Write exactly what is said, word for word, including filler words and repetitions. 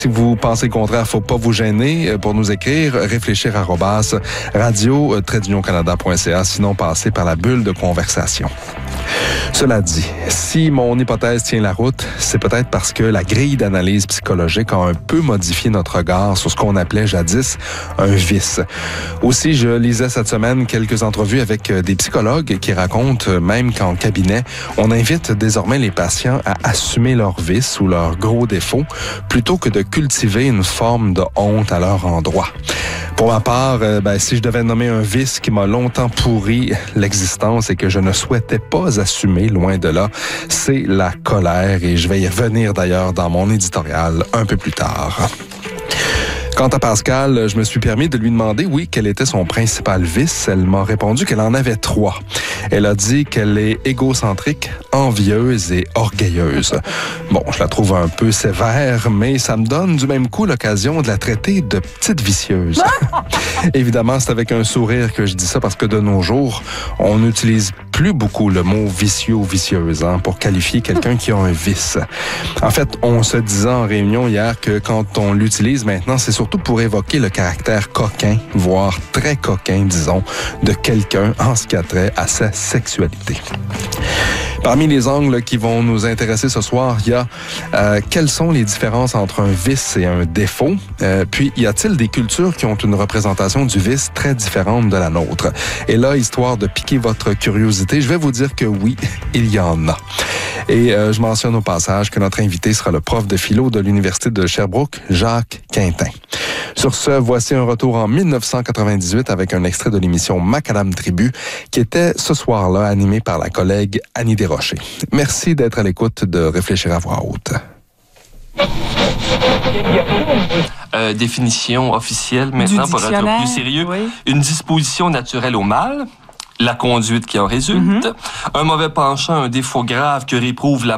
Si vous pensez le contraire, faut pas vous gêner pour nous écrire, réfléchir arobase radio tiret d'union canada point c a, sinon passez par la bulle de conversation. Cela dit, si mon hypothèse tient la route, c'est peut-être parce que la grille d'analyse psychologique a un peu modifié notre regard sur ce qu'on appelait jadis un vice. Aussi, je lisais cette semaine quelques entrevues avec des psychologues qui racontent même qu'en cabinet, on invite désormais les patients à assumer leurs vices ou leurs gros défauts plutôt que de cultiver une forme de honte à leur endroit. Pour ma part, euh, ben, si je devais nommer un vice qui m'a longtemps pourri l'existence et que je ne souhaitais pas assumer, loin de là, c'est la colère, et je vais y revenir d'ailleurs dans mon éditorial un peu plus tard. Quant à Pascal, je me suis permis de lui demander, oui, quel était son principal vice. Elle m'a répondu qu'elle en avait trois. Elle a dit qu'elle est égocentrique, envieuse et orgueilleuse. Bon, je la trouve un peu sévère, mais ça me donne du même coup l'occasion de la traiter de petite vicieuse. Évidemment, c'est avec un sourire que je dis ça parce que de nos jours, on n'utilise plus beaucoup le mot vicieux ou vicieuse hein, pour qualifier quelqu'un qui a un vice. En fait, on se disait en réunion hier que quand on l'utilise maintenant, c'est surtout pour évoquer le caractère coquin, voire très coquin, disons, de quelqu'un en ce qui a trait à sa sexualité. Parmi les angles qui vont nous intéresser ce soir, il y a euh, quelles sont les différences entre un vice et un défaut? Euh, puis, y a-t-il des cultures qui ont une représentation du vice très différente de la nôtre? Et là, histoire de piquer votre curiosité, je vais vous dire que oui, il y en a. Et euh, je mentionne au passage que notre invité sera le prof de philo de l'Université de Sherbrooke, Jacques Quintin. Sur ce, voici un retour en dix-neuf cent quatre-vingt-dix-huit avec un extrait de l'émission Macadam Tribu qui était ce soir-là animé par la collègue Annie Desrochers. Merci d'être à l'écoute de Réfléchir à voix haute. Euh, définition officielle maintenant pour être plus sérieux. Oui. Une disposition naturelle au mal, la conduite qui en résulte, mm-hmm. un mauvais penchant, un défaut grave que réprouve la